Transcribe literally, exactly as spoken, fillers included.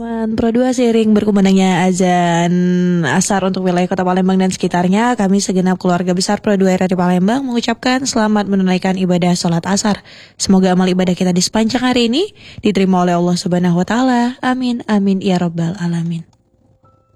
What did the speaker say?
Teman-teman, Pro dua seiring berkumandangnya azan asar untuk wilayah Kota Palembang dan sekitarnya, kami segenap keluarga besar Pro dua R R I Palembang mengucapkan selamat menunaikan ibadah sholat asar. Semoga amal ibadah kita di sepanjang hari ini diterima oleh Allah Subhanahu wa taala. Amin amin ya rabbal alamin.